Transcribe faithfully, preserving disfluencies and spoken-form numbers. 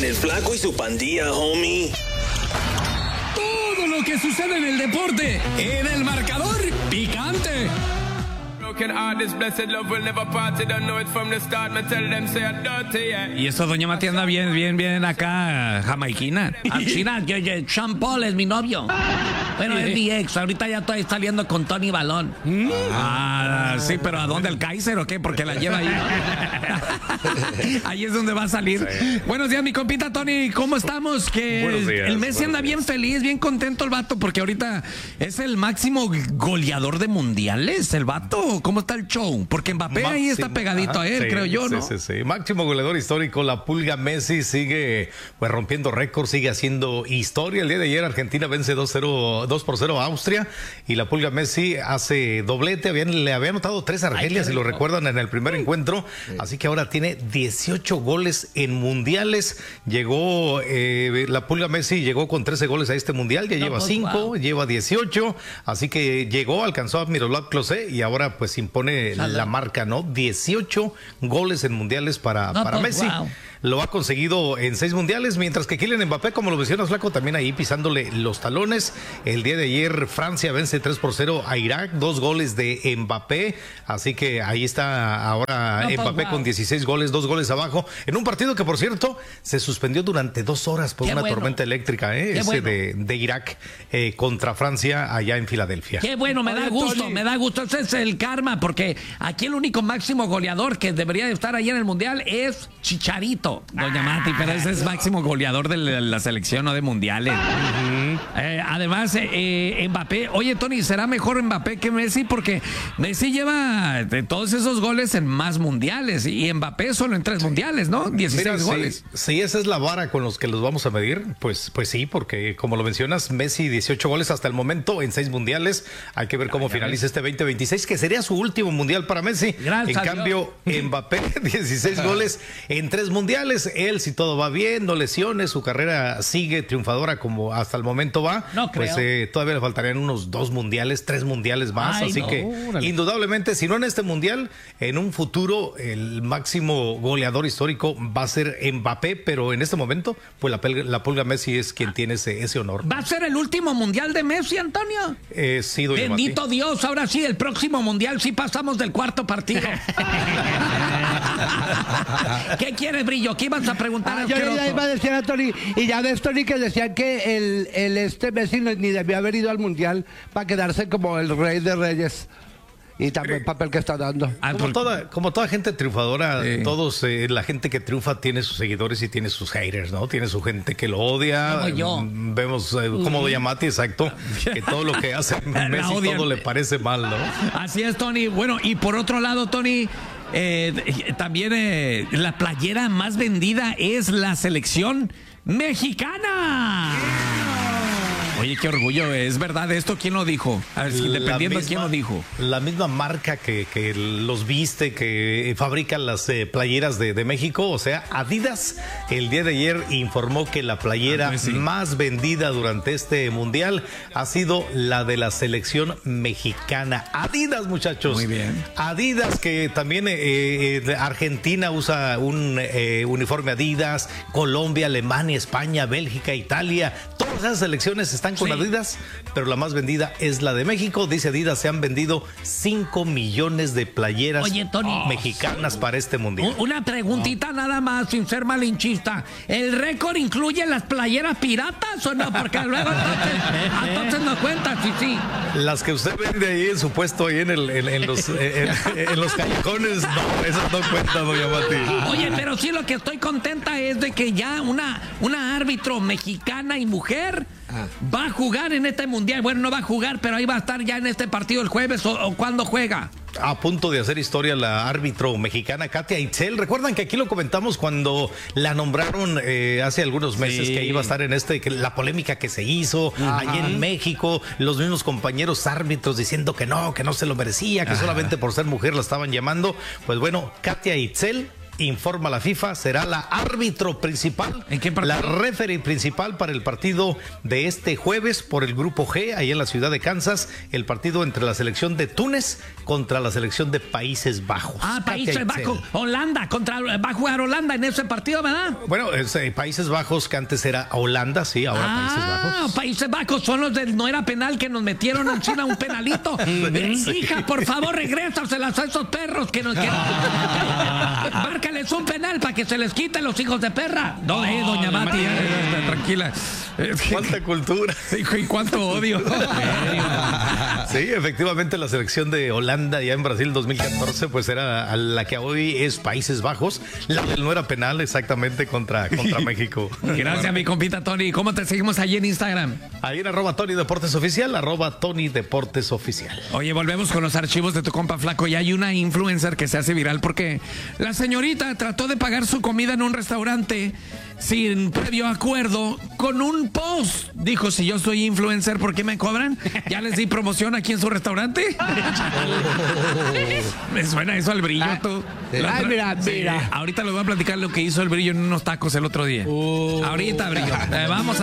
En el Flaco y su pandilla, homie. Todo lo que sucede en el deporte, en el marcador picante. Y eso, doña Mati, anda bien, bien, bien acá, jamaiquina. China, yo, yo, Sean Paul es mi novio. Bueno, es mi ex. Ahorita ya estoy saliendo con Tony Balón. Ah, sí, pero ¿a dónde? ¿El Kaiser o qué? Porque la lleva ahí. Ahí es donde va a salir. Sí. Buenos días, mi compita Tony. ¿Cómo estamos? Que Buenos días, el Messi anda días. bien feliz, bien contento el vato, porque ahorita es el máximo goleador de mundiales, el vato. ¿Cómo está el show? Porque Mbappé máximo, ahí está pegadito ajá, a él, sí, creo yo, ¿no? Sí, sí, sí. Máximo goleador histórico, la Pulga Messi sigue pues rompiendo récords, sigue haciendo historia. El día de ayer Argentina vence dos por cero a Austria y la Pulga Messi hace doblete. Habían, le había anotado tres Argelias, si lo recuerdan, en el primer encuentro. Sí. Así que ahora tiene dieciocho goles en mundiales. Llegó, eh, la Pulga Messi llegó con trece goles a este mundial, ya no, lleva cinco, wow. lleva dieciocho. Así que llegó, alcanzó a Miroslav Klose y ahora pues impone Salud. la marca, ¿no? dieciocho goles en mundiales para, no, para pues, Messi. Wow. Lo ha conseguido en seis mundiales, mientras que Kylian Mbappé, como lo mencionas, Flaco, también ahí pisándole los talones. El día de ayer Francia vence tres por cero a Irak, dos goles de Mbappé, así que ahí está ahora no, Mbappé wow. con dieciséis goles, dos goles abajo, en un partido que, por cierto, se suspendió durante dos horas por Qué una bueno. tormenta eléctrica, ¿eh? ese bueno. de, de Irak eh, contra Francia allá en Filadelfia. Qué bueno, me da gusto, me da gusto, ese es el karma, porque aquí el único máximo goleador que debería de estar ahí en el Mundial es Chicharito. Doña Mati, pero ese es máximo goleador de la selección, no de mundiales. Uh-huh. eh, además, eh, Mbappé, oye Tony, ¿será mejor Mbappé que Messi? Porque Messi lleva de todos esos goles en más mundiales y Mbappé solo en tres mundiales, ¿no? dieciséis Mira, goles. Si, si esa es la vara con los que los vamos a medir, pues, pues sí, porque como lo mencionas, Messi dieciocho goles hasta el momento en seis mundiales. Hay que ver cómo Ay, finaliza este veinte veintiséis, que sería su último mundial para Messi. Gracias en cambio, Mbappé, dieciséis goles en tres mundiales. Él, si todo va bien, no lesiones, su carrera sigue triunfadora como hasta el momento va, no pues eh, todavía le faltarían unos dos mundiales, tres mundiales más, Ay, así no, que órale. indudablemente, si no en este mundial, en un futuro el máximo goleador histórico va a ser Mbappé, pero en este momento, pues la, la Pulga Messi es quien ah. tiene ese, ese honor. ¿Va a ser el último mundial de Messi, Antonio? Eh, sí, doña Bendito Mati. Dios, ahora sí, el próximo mundial sí pasamos del cuarto partido. ¿Qué quieres, Brillo? ¿Qué ibas a preguntar? Ah, yo ya iba a decir a Tony, y ya ves, Tony, que decían que el, el este Messi ni debió haber ido al Mundial para quedarse como el rey de reyes. Y también el papel que está dando. Como toda, como toda gente triunfadora, sí. todos, eh, la gente que triunfa tiene sus seguidores y tiene sus haters, ¿no? Tiene su gente que lo odia. Como yo. Vemos eh, uh-huh. como doña Mati, exacto, que todo lo que hace Messi todo le parece mal, ¿no? Así es, Tony. Bueno, y por otro lado, Tony, eh, también eh, la playera más vendida es la selección mexicana. Oye, qué orgullo, ¿es verdad esto? ¿Quién lo dijo? A ver, dependiendo de quién lo dijo. La misma marca que, que los viste, que fabrica las eh, playeras de, de México, o sea, Adidas, el día de ayer informó que la playera ah, pues sí. más vendida durante este mundial ha sido la de la selección mexicana. Adidas, muchachos. Muy bien. Adidas, que también eh, eh, Argentina usa un eh, uniforme Adidas, Colombia, Alemania, España, Bélgica, Italia, todas esas selecciones están con sí. Adidas, pero la más vendida es la de México. Dice Adidas, se han vendido cinco millones de playeras Oye, Tony, mexicanas oh, para este mundial. Una preguntita oh. nada más, sin ser malinchista. ¿El récord incluye las playeras piratas o no? Porque luego entonces, entonces no cuenta, sí, sí. Las que usted vende ahí en su puesto, ahí en, el, en, en, los, en, en los callejones, no, esas no cuentan, doña Mati. Oye, pero sí lo que estoy contenta es de que ya una, una árbitro mexicana y mujer ah. va a jugar en este mundial. Bueno, no va a jugar, pero ahí va a estar ya en este partido el jueves o, o cuando juega. A punto de hacer historia la árbitro mexicana Katia Itzel. Recuerdan que aquí lo comentamos cuando la nombraron eh, hace algunos meses, sí. que iba a estar en este, que la polémica que se hizo Ajá. allí en México, los mismos compañeros árbitros diciendo que no, que no se lo merecía, que Ajá. solamente por ser mujer la estaban llamando. Pues bueno, Katia Itzel informa la FIFA, será la árbitro principal, ¿En qué partido? la referee principal para el partido de este jueves por el grupo G, ahí en la ciudad de Kansas, el partido entre la selección de Túnez contra la selección de Países Bajos. Ah, Países Katia Bajos. Itzel. Holanda contra va a jugar Holanda en ese partido, ¿verdad? Bueno, es, eh, Países Bajos, que antes era Holanda, sí, ahora Países Ah, Bajos. Países Bajos son los del no era penal que nos metieron en China un penalito. Eh, Hija, por favor, regrésaselas a esos perros que nos que... Márcales un penal para que se les quiten los hijos de perra. No, eh, doña Mati, ya, ya, ya, tranquila. Eh, ¿Cuánta cultura? Hijo, y cuánto odio. Sí, efectivamente la selección de Holanda ya en Brasil dos mil catorce pues era a la que hoy es Países Bajos, la del no era penal exactamente contra, contra México. Gracias, mi compita Tony. ¿Cómo te seguimos allí en Instagram? Ahí en arroba Tony Deportes Oficial, arroba Tony Deportes Oficial. Oye, volvemos con los archivos de tu compa Flaco. Y hay una influencer que se hace viral porque la señorita trató de pagar su comida en un restaurante sin previo acuerdo con un post. Dijo, si yo soy influencer, ¿por qué me cobran? ¿Ya les di promoción aquí en su restaurante? Me suena eso al Brillo, tú. La Ay, otra- mira, Sí, mira. ahorita les voy a platicar lo que hizo el Brillo en unos tacos el otro día. Ahorita, Brillo. Eh, vamos a